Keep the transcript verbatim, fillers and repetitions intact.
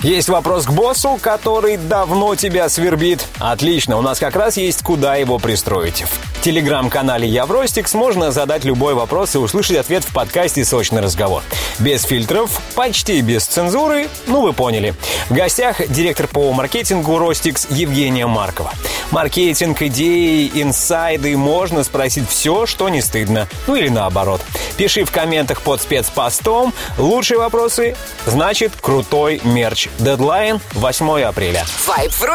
Есть вопрос к боссу, который давно тебя свербит. Отлично, у нас как раз есть куда его пристроить. В телеграм-канале Евростикс можно задать любой вопрос и услышать ответ в подкасте «Сочный разговор». Без фильтров, почти без цензуры, ну вы поняли. В гостях директор по маркетингу Ростикс Евгения Маркова. Маркетинг, идеи, инсайды, можно спросить все, что не стыдно. Ну или наоборот. Пиши в комментах под спецпостом. Лучшие вопросы, значит, крутой мерч. Дедлайн восьмое апреля.